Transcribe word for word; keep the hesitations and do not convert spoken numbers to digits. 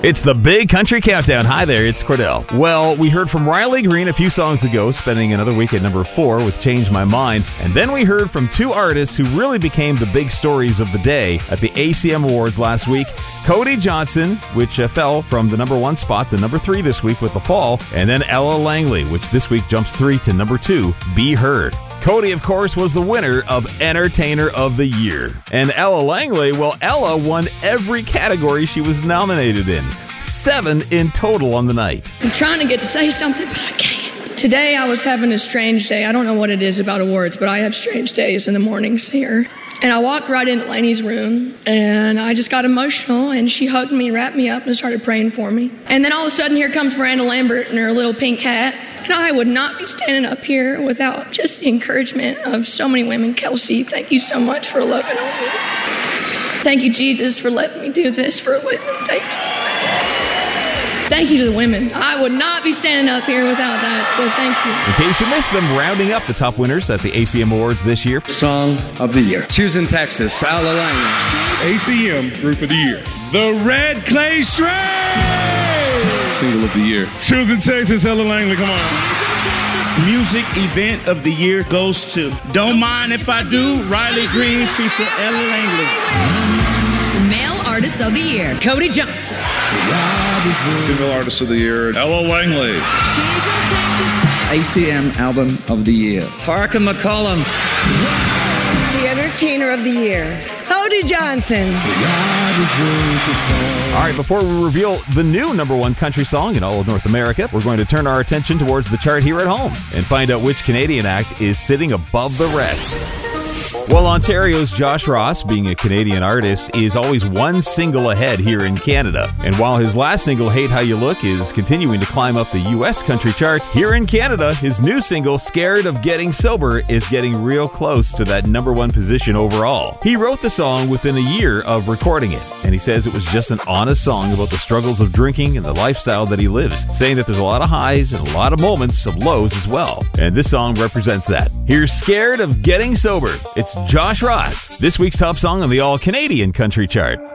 It's the Big Country Countdown. Hi there, it's Cordell. Well, we heard from Riley Green a few songs ago, spending another week at number four with Change My Mind. And then we heard from two artists who really became the big stories of the day at the A C M Awards last week. Cody Johnson, which uh, fell from the number one spot to number three this week with The Fall. And then Ella Langley, which this week jumps three to number two, Be Heard. Cody, of course, was the winner of Entertainer of the Year. And Ella Langley, well, Ella won every category she was nominated in. Seven in total on the night. I'm trying to get to say something, but I can't. Today I was having a strange day. I don't know what it is about awards, but I have strange days in the mornings here. And I walked right into Lainey's room, and I just got emotional, and she hugged me, wrapped me up, and started praying for me. And then all of a sudden, here comes Miranda Lambert in her little pink hat. And I would not be standing up here without just the encouragement of so many women. Kelsey, thank you so much for loving on me. Thank you, Jesus, for letting me do this for a living. Thank you. Thank you to the women. I would not be standing up here without that, so thank you. In case you missed them, rounding up the top winners at the A C M Awards this year. Song of the Year. Choosing Texas, Ella Langley. A C M Group of the Year. The Red Clay Strain. Single of the Year. Choosing Texas, Ella Langley, come on. Music Event of the Year goes to Don't Mind If I Do, Riley Green feature Ella Langley. Male Artist of the Year, Cody Johnson. Female Artist of the Year, Ella Langley. A C M Album of the Year, Parker McCollum. The Entertainer of the Year, Cody Johnson. All right, before we reveal the new number one country song in all of North America, we're going to turn our attention towards the chart here at home and find out which Canadian act is sitting above the rest. Well, Ontario's Josh Ross, being a Canadian artist, is always one single ahead here in Canada. And while his last single, Hate How You Look, is continuing to climb up the U S country chart, here in Canada, his new single, Scared of Getting Sober, is getting real close to that number one position overall. He wrote the song within a year of recording it, and he says it was just an honest song about the struggles of drinking and the lifestyle that he lives, saying that there's a lot of highs and a lot of moments of lows as well. And this song represents that. Here's Scared of Getting Sober. It's Josh Ross, this week's top song on the All-Canadian Country Chart.